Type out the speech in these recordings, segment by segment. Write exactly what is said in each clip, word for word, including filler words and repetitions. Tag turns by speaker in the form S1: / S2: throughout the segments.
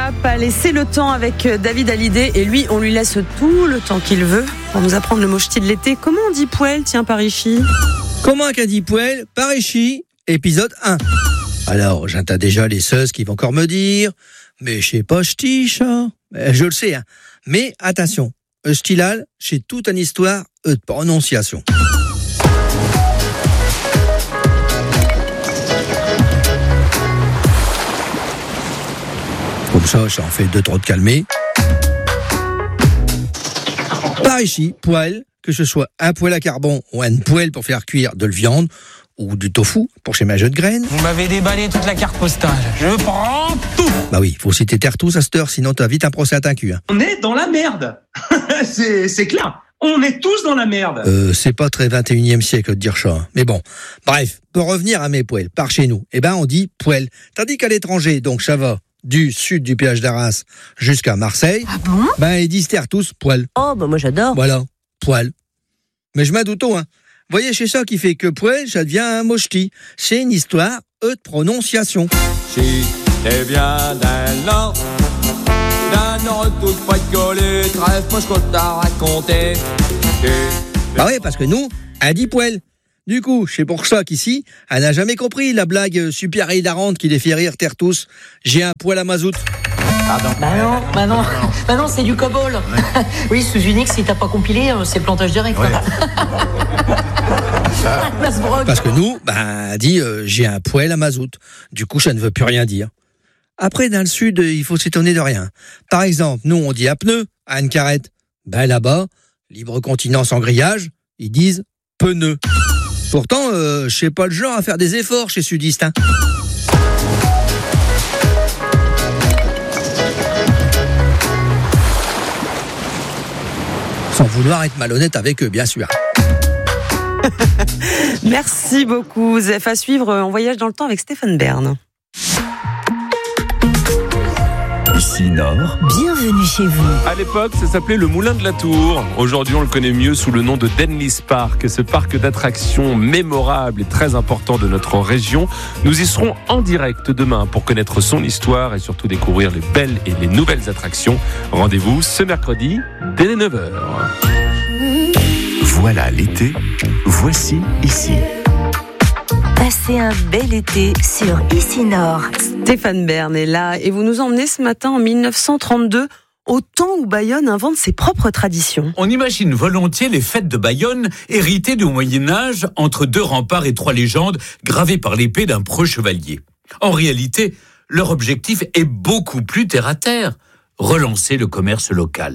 S1: Zap. Allez, c'est le temps avec David Hallyday. Et lui, on lui laisse tout le temps qu'il veut pour nous apprendre le mot ch'ti de l'été. Comment on dit poêle, tiens, par ici?
S2: Comment qu'un dit poêle, par ici, épisode un. Alors, j'entends déjà les seuses qui vont encore me dire « Mais je sais pas ch'ti, ça ». Je le sais, hein. Mais attention, ch'tilal, c'est toute une histoire de prononciation. Comme ça, ça en fait deux, trois de calmer. Par ici, poêle, que ce soit un poêle à carbone ou un poêle pour faire cuire de la viande ou du tofu pour chez ma jeu de graines.
S3: Vous m'avez déballé toute la carte postale. Je prends tout.
S2: Bah oui, faut citer terre tous à cette heure, sinon t'as vite un procès à ta cul. Hein.
S4: On est dans la merde. c'est, c'est clair. On est tous dans la merde.
S2: Euh, c'est pas très vingt et unième siècle de dire ça. Hein. Mais bon, bref, pour revenir à mes poêles, par chez nous, eh ben on dit poêle. Tandis qu'à l'étranger, donc ça va du sud du péage d'Arras jusqu'à Marseille,
S5: ah bon
S2: ben ils disent terre tous poêle.
S5: Oh bah moi j'adore.
S2: Voilà, poêle. Mais je m'adoute, hein. Voyez, c'est ça qui fait que poêle, ça devient un mot ch'ti. C'est une histoire de prononciation.
S6: Si t'es bien d'un an, d'un an tout pas de coller, trêve-moi ce qu'on t'a raconté.
S2: Bah ouais, parce que nous, elle dit poêle. Du coup, c'est pour ça qu'ici, elle n'a jamais compris la blague super hilarante qui les fait rire terre tous. J'ai un poêle à mazout.
S5: Pardon. Bah non, bah non, bah non, c'est du cobol. Oui, sous Unix, si t'as pas compilé, c'est plantage direct. Ouais.
S2: Parce que nous, bah, elle dit euh, j'ai un poêle à mazout. Du coup, ça ne veut plus rien dire. Après, dans le sud, il faut s'étonner de rien. Par exemple, nous, on dit à pneu, à une carrette. Ben là-bas, libre continent sans grillage, ils disent pneu. Pourtant, euh, je sais pas le genre à faire des efforts chez Sudiste. Hein. Sans vouloir être malhonnête avec eux, bien sûr.
S1: Merci beaucoup, Zef. À suivre, on voyage dans le temps avec Stéphane Bern.
S7: Ici Nord.
S5: Bienvenue chez vous.
S8: À l'époque, ça s'appelait le Moulin de la Tour. Aujourd'hui, on le connaît mieux sous le nom de Denlis Park. Ce parc d'attractions mémorable et très important de notre région. Nous y serons en direct demain pour connaître son histoire et surtout découvrir les belles et les nouvelles attractions. Rendez-vous ce mercredi dès les neuf heures.
S7: Voilà l'été, voici Ici.
S5: Passez un bel été sur Ici Nord.
S1: Stéphane Bern est là et vous nous emmenez ce matin en dix-neuf cent trente-deux, au temps où Bayonne invente ses propres traditions.
S9: On imagine volontiers les fêtes de Bayonne héritées du Moyen-Âge entre deux remparts et trois légendes gravées par l'épée d'un preux chevalier. En réalité, leur objectif est beaucoup plus terre-à-terre, relancer le commerce local.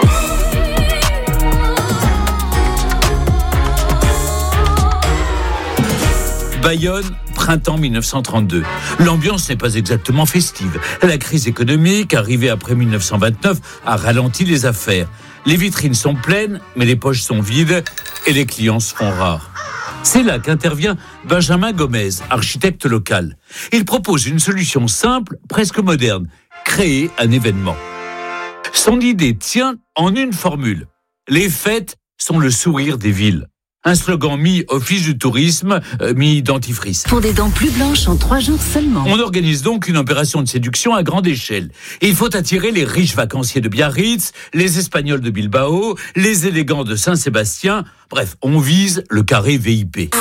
S9: Bayonne, printemps dix-neuf cent trente-deux. L'ambiance n'est pas exactement festive. La crise économique, arrivée après dix-neuf cent vingt-neuf, a ralenti les affaires. Les vitrines sont pleines, mais les poches sont vides et les clients se font rares. C'est là qu'intervient Benjamin Gomez, architecte local. Il propose une solution simple, presque moderne, créer un événement. Son idée tient en une formule. Les fêtes sont le sourire des villes. Un slogan mi-office du tourisme, euh, mi-dentifrice.
S5: Pour des dents plus blanches en trois jours seulement.
S9: On organise donc une opération de séduction à grande échelle. Il faut attirer les riches vacanciers de Biarritz, les Espagnols de Bilbao, les élégants de Saint-Sébastien. Bref, on vise le carré V I P.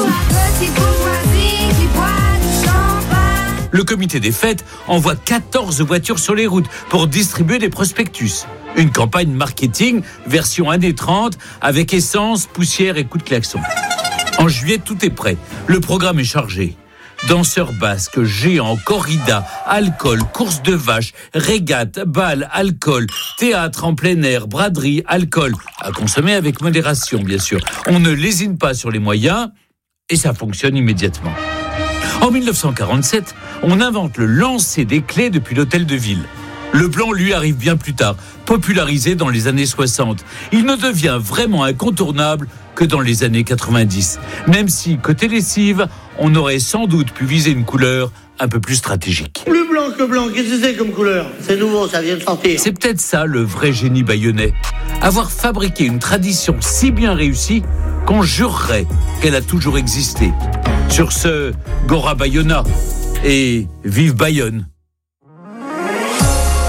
S9: Le comité des fêtes envoie quatorze voitures sur les routes pour distribuer des prospectus. Une campagne marketing version années trente avec essence, poussière et coups de klaxon. En juillet, tout est prêt. Le programme est chargé. Danseurs basques, géants, corrida, alcool, course de vaches, régate, bal, alcool, théâtre en plein air, braderie, alcool. À consommer avec modération, bien sûr. On ne lésine pas sur les moyens et ça fonctionne immédiatement. En dix-neuf cent quarante-sept, on invente le lancer des clés depuis l'hôtel de ville. Le plan, lui, arrive bien plus tard, popularisé dans les années soixante. Il ne devient vraiment incontournable que dans les années quatre-vingt-dix. Même si, côté lessive, on aurait sans doute pu viser une couleur un peu plus stratégique.
S10: Plus blanc que blanc, qu'est-ce que c'est comme couleur? C'est nouveau, ça vient de sortir.
S9: C'est peut-être ça le vrai génie bayonnais. Avoir fabriqué une tradition si bien réussie qu'on jurerait qu'elle a toujours existé. Sur ce, Gora Bayona et vive Bayonne.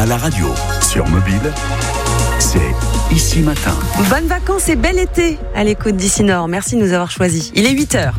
S7: À la radio, sur mobile, c'est Ici Matin.
S1: Bonnes vacances et bel été à l'écoute d'Ici Nord. Merci de nous avoir choisis. Il est huit heures.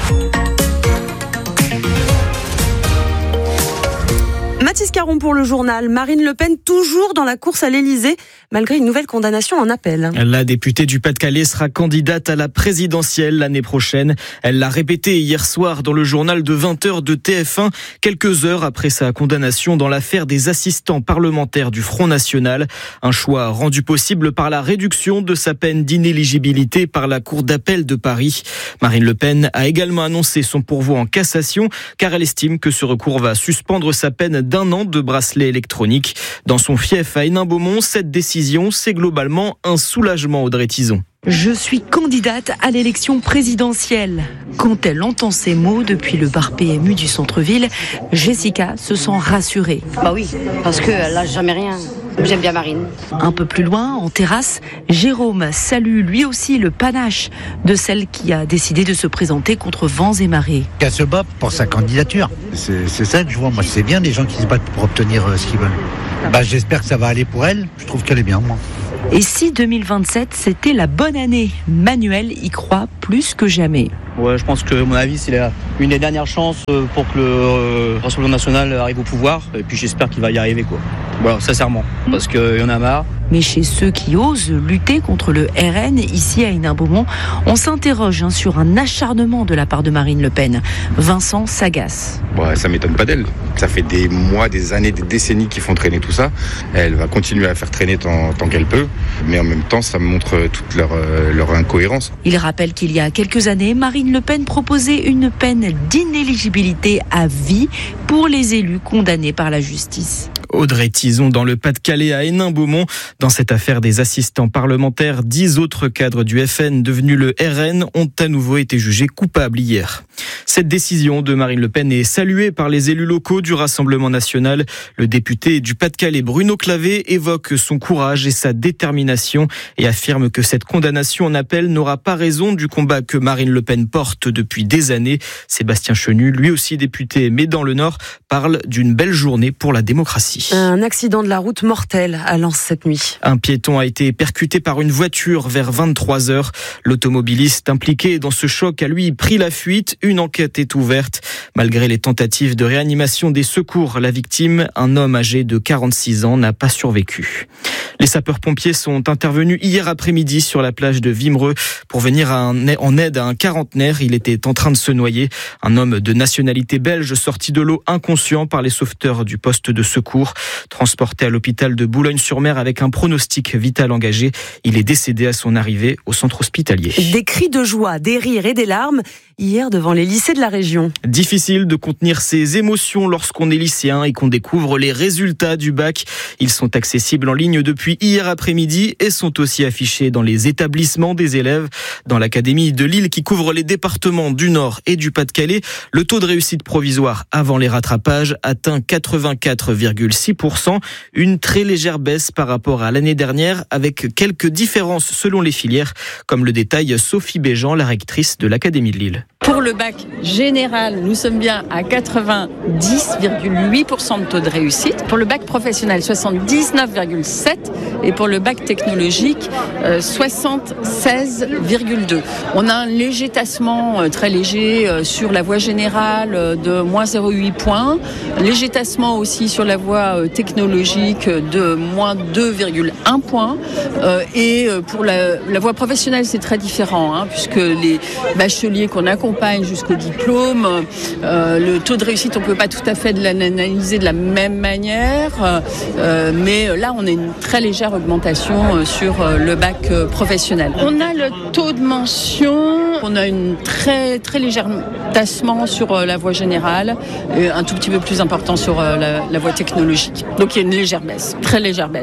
S1: Mathis Caron pour le journal. Marine Le Pen toujours dans la course à l'Elysée, malgré une nouvelle condamnation en appel.
S11: La députée du Pas-de-Calais sera candidate à la présidentielle l'année prochaine. Elle l'a répété hier soir dans le journal de vingt heures de T F un, quelques heures après sa condamnation dans l'affaire des assistants parlementaires du Front National. Un choix rendu possible par la réduction de sa peine d'inéligibilité par la Cour d'appel de Paris. Marine Le Pen a également annoncé son pourvoi en cassation, car elle estime que ce recours va suspendre sa peine d'un an de bracelet électronique. Dans son fief à Hénin-Beaumont, cette décision, c'est globalement un soulagement, Audrey Tizon.
S12: Je suis candidate à l'élection présidentielle. Quand elle entend ces mots depuis le bar P M U du centre-ville, Jessica se sent rassurée.
S13: Bah oui, parce qu'elle lâche jamais rien. J'aime bien Marine.
S12: Un peu plus loin, en terrasse, Jérôme salue lui aussi le panache de celle qui a décidé de se présenter contre vents et marées.
S14: Qu'elle se bat pour sa candidature. C'est, c'est ça que je vois. Moi, c'est bien des gens qui se battent pour obtenir euh, ce qu'ils veulent. Bah, j'espère que ça va aller pour elle. Je trouve qu'elle est bien, moi.
S12: Et si deux mille vingt-sept, c'était la bonne année, Manuel y croit plus que jamais.
S15: Ouais, je pense que, à mon avis, c'est la, une des dernières chances pour que le euh, Rassemblement national arrive au pouvoir. Et puis j'espère qu'il va y arriver, quoi. Voilà, sincèrement, parce qu'il y en a marre.
S12: Mais chez ceux qui osent lutter contre le R N, ici à Hénin-Beaumont, on s'interroge hein, sur un acharnement de la part de Marine Le Pen. Vincent s'agace.
S16: Ouais, ça m'étonne pas d'elle. Ça fait des mois, des années, des décennies qu'ils font traîner tout ça. Elle va continuer à faire traîner tant, tant qu'elle peut. Mais en même temps, ça montre toute leur, euh, leur incohérence.
S12: Il rappelle qu'il y a quelques années, Marine Le Pen proposait une peine d'inéligibilité à vie pour les élus condamnés par la justice.
S11: Audrey Tizon dans le Pas-de-Calais à Hénin-Beaumont. Dans cette affaire des assistants parlementaires, dix autres cadres du F N devenus le R N ont à nouveau été jugés coupables hier. Cette décision de Marine Le Pen est saluée par les élus locaux du Rassemblement national. Le député du Pas-de-Calais, Bruno Clavet, évoque son courage et sa détermination et affirme que cette condamnation en appel n'aura pas raison du combat que Marine Le Pen porte depuis des années. Sébastien Chenu, lui aussi député mais dans le Nord, parle d'une belle journée pour la démocratie.
S1: Un accident de la route mortel à Lens cette nuit.
S11: Un piéton a été percuté par une voiture vers vingt-trois heures. L'automobiliste impliqué dans ce choc a lui pris la fuite. Une enquête est ouverte. Malgré les tentatives de réanimation des secours, la victime, un homme âgé de quarante-six ans, n'a pas survécu. Les sapeurs-pompiers sont intervenus hier après-midi sur la plage de Wimereux pour venir en aide à un quarantenaire. Il était en train de se noyer. Un homme de nationalité belge sorti de l'eau inconscient par les sauveteurs du poste de secours. Transporté à l'hôpital de Boulogne-sur-Mer avec un pronostic vital engagé. Il est décédé à son arrivée au centre hospitalier.
S1: Des cris de joie, des rires et des larmes hier devant les lycées de la région.
S11: Difficile de contenir ses émotions lorsqu'on est lycéen et qu'on découvre les résultats du bac. Ils sont accessibles en ligne depuis hier après-midi et sont aussi affichés dans les établissements des élèves. Dans l'académie de Lille qui couvre les départements du Nord et du Pas-de-Calais, le taux de réussite provisoire avant les rattrapages atteint quatre-vingt-quatre virgule six pour cent, une très légère baisse par rapport à l'année dernière avec quelques différences selon les filières, comme le détaille Sophie Béjean, la rectrice de l'Académie de Lille.
S17: Pour le bac général, nous sommes bien à quatre-vingt-dix virgule huit pour cent de taux de réussite. Pour le bac professionnel, soixante-dix-neuf virgule sept pour cent. Et pour le bac technologique, euh, soixante-seize virgule deux pour cent. On a un léger tassement euh, très léger euh, sur la voie générale euh, de moins zéro virgule huit points. Léger tassement aussi sur la voie euh, technologique de moins deux virgule un points. Euh, et euh, pour la, la voie professionnelle, c'est très différent, hein, puisque les bacheliers qu'on accompagne jusqu'au diplôme, euh, le taux de réussite, on ne peut pas tout à fait l'analyser de la même manière. Euh, mais là, on a une très légère augmentation sur le bac professionnel. On a le taux de mention, on a une très très légère tassement sur la voie générale, et un tout petit peu plus important sur la, la voie technologique. Donc il y a une légère baisse, très légère baisse.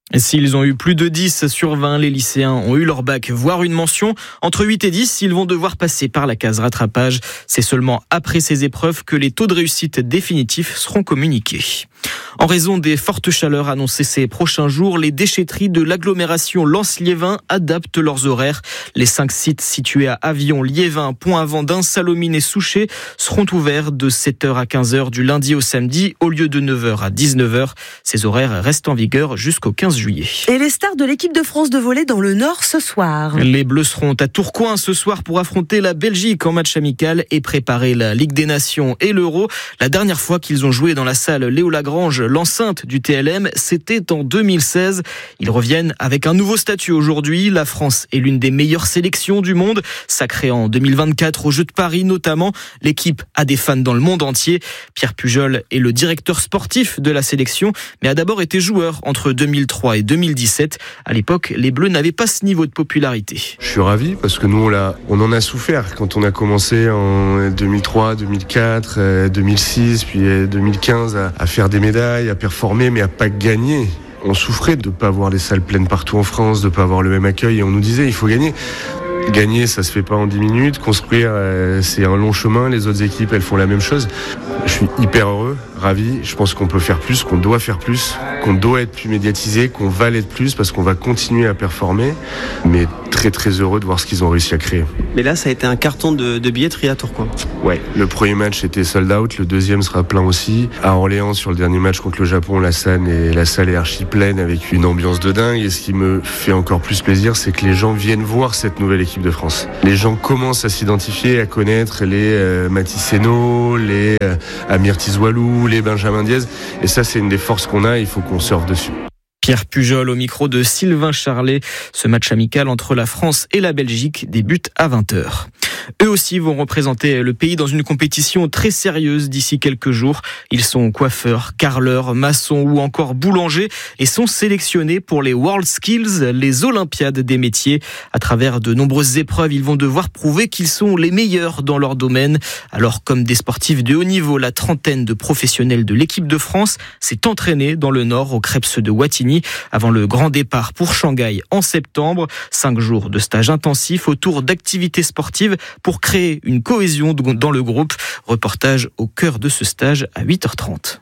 S11: Et s'ils ont eu plus de dix sur vingt, les lycéens ont eu leur bac, voire une mention. Entre huit et dix, ils vont devoir passer par la case rattrapage. C'est seulement après ces épreuves que les taux de réussite définitifs seront communiqués. En raison des fortes chaleurs annoncées ces prochains jours, les déchetteries de l'agglomération Lens-Liévin adaptent leurs horaires. Les cinq sites situés à Avion, Liévin, Pont-Avandin, Sallaumines et Souchet seront ouverts de sept heures à quinze heures du lundi au samedi au lieu de neuf heures à dix-neuf heures. Ces horaires restent en vigueur jusqu'au quinze juillet.
S1: Et les stars de l'équipe de France de volley dans le Nord ce soir.
S11: Les Bleus seront à Tourcoing ce soir pour affronter la Belgique en match amical et préparer la Ligue des Nations et l'Euro. La dernière fois qu'ils ont joué dans la salle Léo Lagrange, l'enceinte du T L M, c'était en deux mille seize. Ils reviennent avec un nouveau statut aujourd'hui. La France est l'une des meilleures sélections du monde, sacrée en deux mille vingt-quatre aux Jeux de Paris notamment. L'équipe a des fans dans le monde entier. Pierre Pujol est le directeur sportif de la sélection, mais a d'abord été joueur entre deux mille trois et deux mille dix-sept. À l'époque, les Bleus n'avaient pas ce niveau de popularité.
S18: Je suis ravi parce que nous, on, l'a, on en a souffert quand on a commencé en deux mille trois, deux mille quatre, deux mille six, puis deux mille quinze à, à faire des médailles, à performer, mais à pas gagner. On souffrait de ne pas avoir les salles pleines partout en France, de ne pas avoir le même accueil, et on nous disait il faut gagner. Gagner, ça se fait pas en dix minutes. Construire, euh, c'est un long chemin. Les autres équipes, elles font la même chose. Je suis hyper heureux, ravi. Je pense qu'on peut faire plus, qu'on doit faire plus, qu'on doit être plus médiatisé, qu'on va l'être plus parce qu'on va continuer à performer. Mais très très heureux de voir ce qu'ils ont réussi à créer.
S19: Mais là, ça a été un carton de, de billetterie à Tourcoing.
S18: Ouais, le premier match était sold out, le deuxième sera plein aussi. À Orléans, sur le dernier match contre le Japon, la salle est, la salle est archi pleine avec une ambiance de dingue. Et ce qui me fait encore plus plaisir, c'est que les gens viennent voir cette nouvelle équipe de France. Les gens commencent à s'identifier, à connaître les euh, Mathis Henault, les euh, Amir Tizoualou, les Benjamin Diaz. Et ça, c'est une des forces qu'on a, il faut qu'on surfe dessus.
S11: Pierre Pujol au micro de Sylvain Charlet. Ce match amical entre la France et la Belgique débute à vingt heures. Eux aussi vont représenter le pays dans une compétition très sérieuse d'ici quelques jours. Ils sont coiffeurs, carreleurs, maçons ou encore boulangers et sont sélectionnés pour les World Skills, les Olympiades des métiers. À travers de nombreuses épreuves, ils vont devoir prouver qu'ils sont les meilleurs dans leur domaine. Alors, comme des sportifs de haut niveau, la trentaine de professionnels de l'équipe de France s'est entraînée dans le Nord au Krebs de Wattignies avant le grand départ pour Shanghai en septembre. Cinq jours de stage intensif autour d'activités sportives pour créer une cohésion dans le groupe. Reportage au cœur de ce stage à huit heures trente.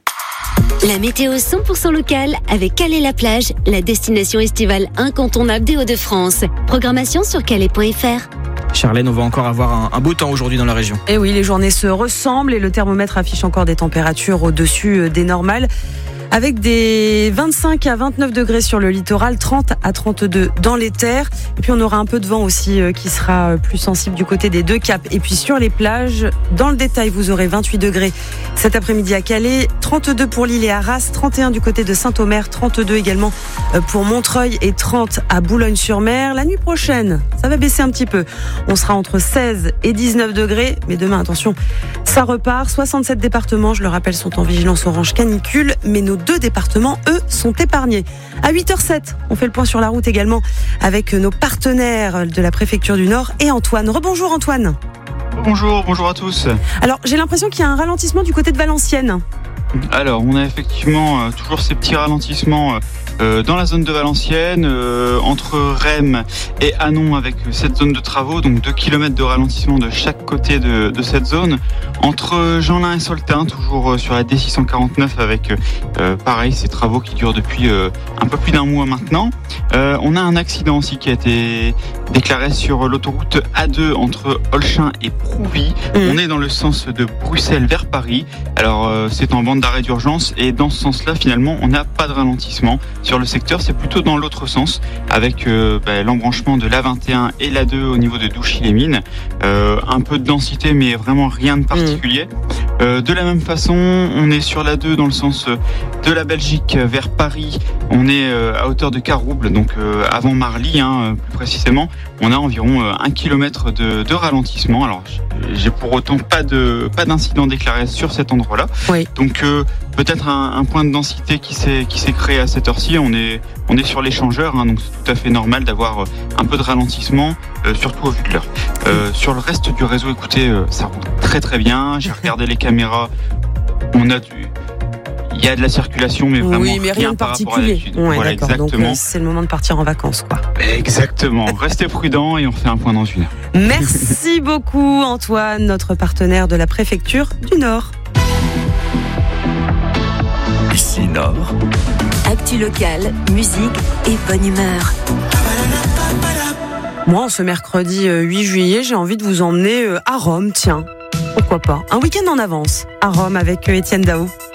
S20: La météo cent pour cent locale avec Calais-la-Plage, la destination estivale incontournable des Hauts-de-France. Programmation sur calais point f r.
S11: Charlène, on va encore avoir un, un beau temps aujourd'hui dans la région.
S1: Et oui, les journées se ressemblent et le thermomètre affiche encore des températures au-dessus des normales. Avec des vingt-cinq à vingt-neuf degrés sur le littoral, trente à trente-deux dans les terres. Et puis on aura un peu de vent aussi euh, qui sera plus sensible du côté des deux caps. Et puis sur les plages, dans le détail, vous aurez vingt-huit degrés cet après-midi à Calais, trente-deux pour Lille et Arras, trente et un du côté de Saint-Omer, trente-deux également pour Montreuil et trente à Boulogne-sur-Mer. La nuit prochaine, ça va baisser un petit peu. On sera entre seize et dix-neuf degrés. Mais demain, attention, ça repart. soixante-sept départements, je le rappelle, sont en vigilance orange canicule. Mais nos deux départements, eux, sont épargnés. À huit heures sept, on fait le point sur la route également avec nos partenaires de la préfecture du Nord et Antoine. Rebonjour Antoine.
S21: Bonjour, bonjour à tous.
S1: Alors, j'ai l'impression qu'il y a un ralentissement du côté de Valenciennes.
S21: Alors, on a effectivement euh, toujours ces petits ralentissements euh, dans la zone de Valenciennes, euh, entre Rheims et Hanon avec cette zone de travaux, donc deux kilomètres de ralentissement de chaque côté de, de cette zone. Entre Jeanlin et Soltin, toujours euh, sur la D six cent quarante-neuf avec, euh, pareil, ces travaux qui durent depuis euh, un peu plus d'un mois maintenant. Euh, on a un accident aussi qui a été déclaré sur l'autoroute A deux entre Olchin et Prouvy. Mmh. On est dans le sens de Bruxelles vers Paris. Alors, euh, c'est en bande d'arrêt d'urgence et dans ce sens-là, finalement, on n'a pas de ralentissement sur le secteur. C'est plutôt dans l'autre sens avec euh, bah, l'embranchement de l'A vingt et un et l'A deux au niveau de Douchy-les-Mines. Euh, un peu de densité, mais vraiment rien de particulier. Mmh. Euh, de la même façon, on est sur l'A deux dans le sens de la Belgique vers Paris. On est euh, à hauteur de Carouble, donc euh, avant Marly, hein, plus précisément. On a environ euh, un kilomètre de, de ralentissement. Alors, j'ai pour autant pas de pas d'incident déclaré sur cet endroit-là.
S1: Oui.
S21: Donc euh, peut-être un, un point de densité qui s'est qui s'est créé à cette heure-ci. On est on est sur l'échangeur, hein, donc c'est tout à fait normal d'avoir un peu de ralentissement, euh, surtout au vu de l'heure. Euh, sur le reste du réseau, écoutez, euh, ça roule très très bien. J'ai regardé les caméras. On a du il y a de la circulation, mais vraiment
S1: oui, mais rien de
S21: par rapport à
S1: particulier.
S21: l'habitude.
S1: Ouais,
S21: Voilà,
S1: d'accord. Donc
S21: exactement.
S1: euh, c'est le moment de partir en vacances, quoi.
S21: Exactement. Restez prudents et on fait un point dans une heure.
S1: Merci beaucoup Antoine, notre partenaire de la préfecture du Nord.
S7: Ici Nord.
S3: Actu locale, musique et bonne humeur.
S1: Moi, en ce mercredi huit juillet, j'ai envie de vous emmener à Rome, tiens. Pourquoi pas. Un week-end en avance à Rome avec Étienne Dao.